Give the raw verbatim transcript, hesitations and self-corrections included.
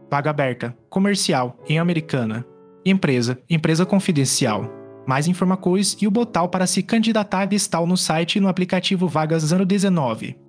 Vaga aberta, comercial, em Americana. Empresa, empresa confidencial. Mais informações e o botão para se candidatar está no site e no aplicativo Vagas ano dezenove.